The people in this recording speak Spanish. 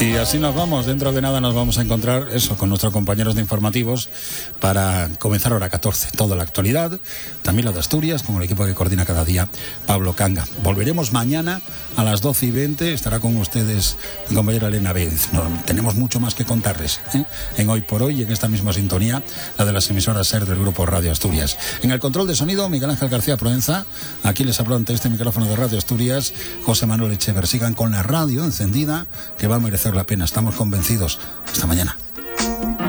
Y así nos vamos. Dentro de nada nos vamos a encontrar con nuestros compañeros de informativos para comenzar hora 14. Toda la actualidad, también la de Asturias, con el equipo que coordina cada día Pablo Canga. Volveremos mañana a las 12:20. Estará con ustedes mi compañera Elena Benz. Tenemos mucho más que contarles en Hoy por Hoy, en esta misma sintonía, la de las emisoras SER del Grupo Radio Asturias. En el control de sonido, Miguel Ángel García Proenza. Aquí les hablo ante este micrófono de Radio Asturias, José Manuel Echever. Sigan con la radio encendida, que va a merecer la pena. Estamos convencidos. Hasta mañana.